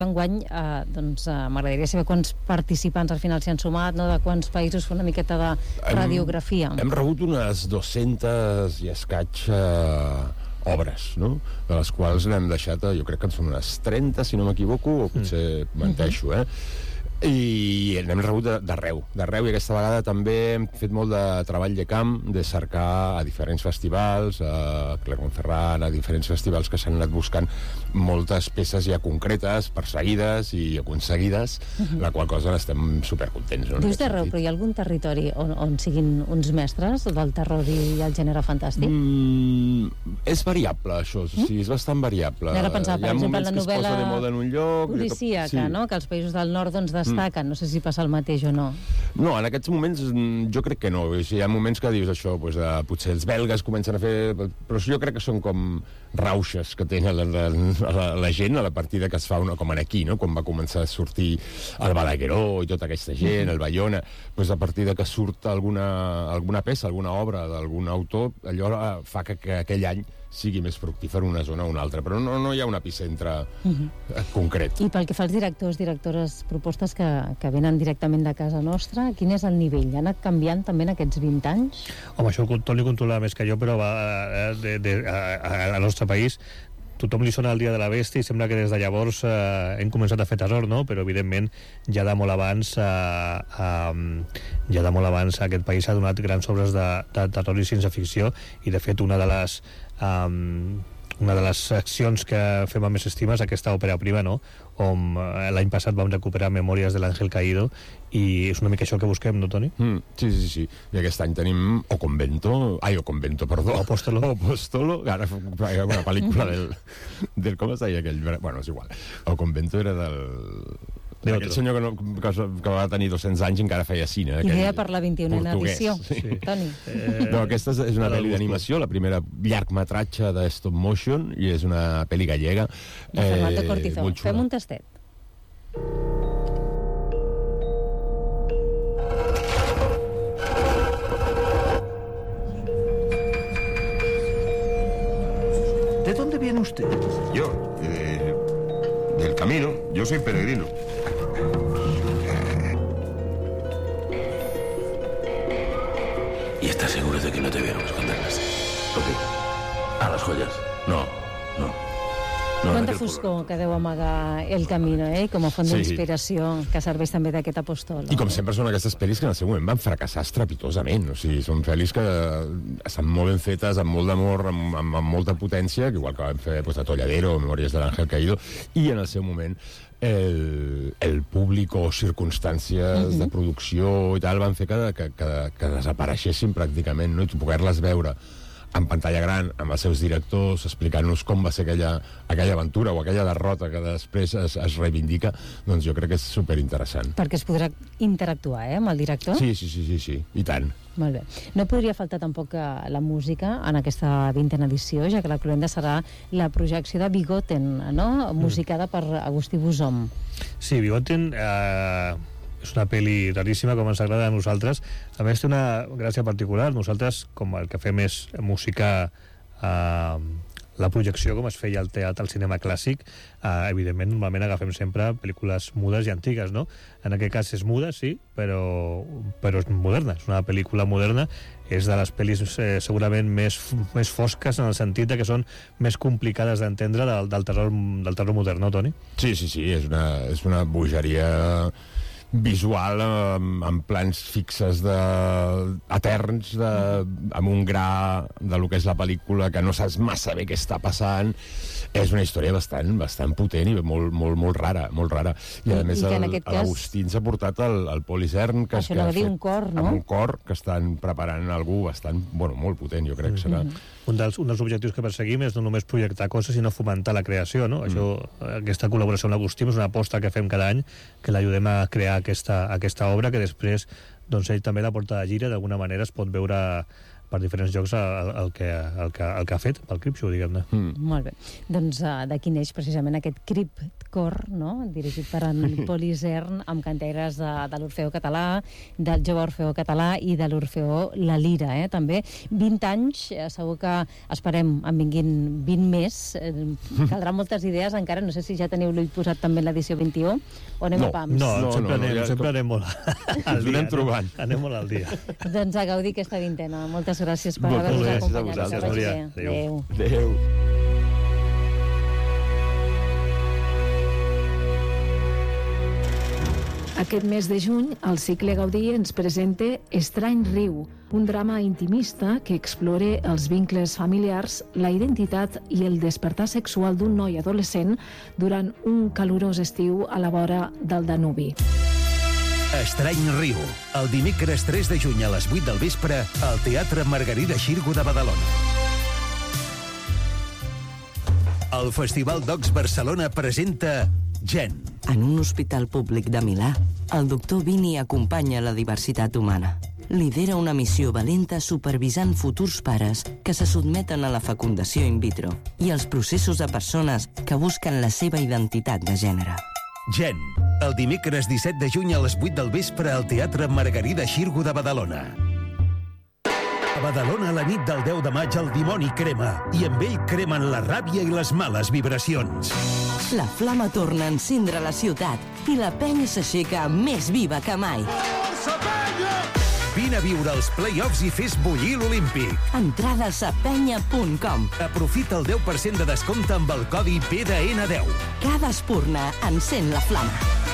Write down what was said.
enguany m'agradaria saber quants participants al final s'hi han sumat, no? De quants països, fer una miqueta de radiografia. Hem rebut unes 200 i escaig obres, no? De les quals n'hem deixat, jo crec que en són unes 30, si no m'equivoco, o potser menteixo, i n'hem rebut d'arreu, i aquesta vegada també hem fet molt de treball de camp, de cercar a diferents festivals, a Clermont-Ferrand, a diferents festivals que s'han anat buscant moltes peces ja concretes, perseguides i aconseguides, la qual cosa n'estem supercontents. No? Dius d'arreu, però hi ha algun territori on siguin uns mestres del terror i el gènere fantàstic? És variable, això, és bastant variable. Ara pensava, per exemple, la novel·la de moda en un lloc, policíaca, no? Que els països del nord destaquen, no sé si passa el mateix o no. No, en aquests moments jo crec que no. Hi ha moments que dius això, potser els belgues comencen a fer... Però jo crec que són com rauxes que tenen la gent a la partida que es fa com aquí, no? Quan va començar a sortir el Balagueró i tota aquesta gent, el Bayona, a partir de que surt alguna peça, alguna obra d'algun autor, allò fa que aquell any sigui més fructífer una zona o una altra, però no hi ha un epicentre concret. I pel que fa als directores, propostes que venen directament de casa nostra, quin és el nivell? Ha anat canviant també en aquests 20 anys? Home, això el Toni controla més que jo, però al nostre país tothom li sona el Dia de la Bèstia i sembla que des de llavors hem començat a fer terror, no? Però evidentment ja de molt abans aquest país ha donat grans obres de terror i ciència-ficció, i de fet una de les accions que fem amb més estima és aquesta òpera prima, no? On l'any passat vam recuperar Memòries de l'Ángel Caído, i és una mica això que busquem, no, Toni? Sí. I aquest any tenim O Convento, perdó. Opostolo, ara una pel·lícula del com es deia aquell? Bueno, és igual. O Convento era d'aquell senyor que va tenir 200 anys i encara feia cine. I feia per la 21a edició, Toni. No, aquesta és una pel·li d'animació, la primera llargmetratge de stop motion, i és una pel·li gallega. Fernando Cortizó. Fem un tastet. ¿De dónde viene usted? Yo, del camino. Yo soy peregrino. ¿Y estás seguro de que no te vieron esconderlas? ¿Por qué? ¿A las joyas? No. Quanta foscor que deu amagar El Camino, com a font d'inspiració, que serveix també d'aquest apostol. I com sempre són aquestes pel·lis que en el seu moment van fracassar estrepitosament. O sigui, són pel·lis que estan molt ben fetes, amb molt d'amor, amb molta potència, que igual que van fer Atolladero, Memòries de l'Ángel Caído, i en el seu moment el públic o circumstàncies de producció i tal van fer que desapareixessin pràcticament, no? I poder-les veure en pantalla gran, amb els seus directors, explicant-nos com va ser aquella aventura o aquella derrota que després es reivindica, doncs jo crec que és superinteressant. Perquè es podrà interactuar, amb el director? Sí, i tant. Molt bé. No podria faltar tampoc la música en aquesta 20a edició, ja que la cloenda serà la projecció de Bigoten, no? Musicada per Agustí Busom. Sí, Bigoten és una pel·li raríssima, com ens agrada a nosaltres. A més, té una gràcia particular. Nosaltres, com el que fem és musicar la projecció, com es feia al teatre, al cinema clàssic, evidentment, normalment agafem sempre pel·lícules mudes i antigues, no? En aquest cas és muda, sí, però és moderna. És una pel·lícula moderna. És de les pel·lis segurament més fosques, en el sentit que són més complicades d'entendre del terror modern, no, Toni? Sí, és una bogeria visual amb plans fixes eterns amb un gra de lo que és la pel·lícula, que no saps massa bé què està passant. És una història bastant potent i molt rara. I a més l'Agustí ens ha portat el Pol Isern, que això anava a dir un cor, no? Amb un cor que estan preparant algú molt potent, jo crec que serà. Un dels objectius que perseguim és no només projectar coses, sinó fomentar la creació, no? Aquesta col·laboració amb l'Agustí és una aposta que fem cada any, que l'ajudem a crear aquesta obra, que després ell també la porta de gira, d'alguna manera es pot veure per diferents jocs el que ha fet, pel Creepshow, diguem-ne. Molt bé. Doncs d'aquí neix precisament aquest Cryptcore, no? Dirigit per en Pol Isern, amb canteres de l'Orfeó Català, del Jove Orfeó Català i de l'Orfeó La Lira, també. 20 anys, segur que esperem en vinguin 20 més. Caldrà moltes idees encara, no sé si ja teniu l'ull posat també en l'edició 21, o anem a pams? No, sempre anem molt al dia. Anem molt al dia. Doncs a gaudir aquesta vintena. Moltes gràcies per Moltes haver-nos gràcies a acompanyat. vosaltres, Núria. Adéu. Adéu. Aquest mes de juny, el cicle Gaudí ens presenta Estrany riu, un drama intimista que explora els vincles familiars, la identitat i el despertar sexual d'un noi adolescent durant un calorós estiu a la vora del Danubi. Estrany riu, el dimecres 3 de juny a les 8 del vespre al Teatre Margarida Xirgu de Badalona. El Festival Docs Barcelona presenta Gen. En un hospital públic de Milà, el doctor Vini acompanya la diversitat humana. Lidera una missió valenta supervisant futurs pares que se sotmeten a la fecundació in vitro i els processos de persones que busquen la seva identitat de gènere. Gen, el dimecres 17 de juny a les 8 del vespre al Teatre Margarida Xirgu de Badalona. A Badalona, la nit del 10 de maig, el dimoni crema, i amb ell cremen la ràbia i les males vibracions. La flama torna a encendre la ciutat i la penya s'aixeca més viva que mai. Vine a viure els play-offs i fes bullir l'Olímpic. Entrades a penya.com. Aprofita el 10% de descompte amb el codi PDN10. Cada espurna encén la flama.